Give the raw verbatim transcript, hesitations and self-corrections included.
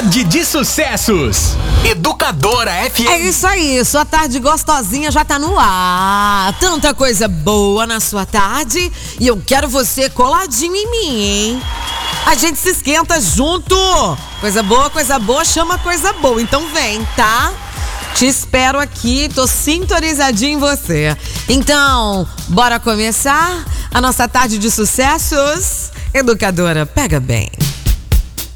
Tarde de Sucessos. Educadora F M. É isso aí, sua tarde gostosinha já tá no ar. Tanta coisa boa na sua tarde e eu quero você coladinho em mim, hein? A gente se esquenta junto. Coisa boa, coisa boa, chama coisa boa. Então vem, tá? Te espero aqui, tô sintonizadinho em você. Então, bora começar a nossa tarde de sucessos? Educadora, pega bem.